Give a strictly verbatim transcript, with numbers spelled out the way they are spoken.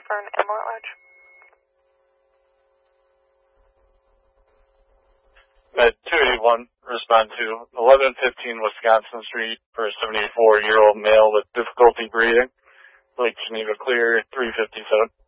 for an animal at large. At two eighty-one, respond to eleven fifteen Wisconsin Street for a seventy-four-year-old male with difficulty breathing. Lake Geneva clear, three fifty-seven.